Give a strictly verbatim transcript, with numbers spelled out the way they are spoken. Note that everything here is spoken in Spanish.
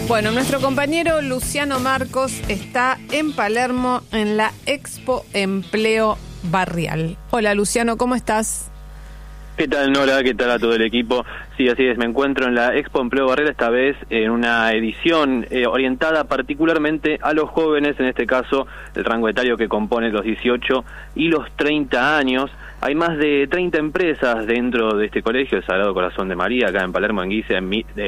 Bueno, nuestro compañero Luciano Marcos está en Palermo en la Expo Empleo Barrial. Hola Luciano, ¿cómo estás? ¿Qué tal, Nora? ¿Qué tal a todo el equipo? Sí, así es, me encuentro en la Expo Empleo Barrial, esta vez en una edición eh, orientada particularmente a los jóvenes, en este caso el rango etario que compone los dieciocho y los treinta años. Hay más de treinta empresas dentro de este colegio, el Sagrado Corazón de María, acá en Palermo, en Guise, en,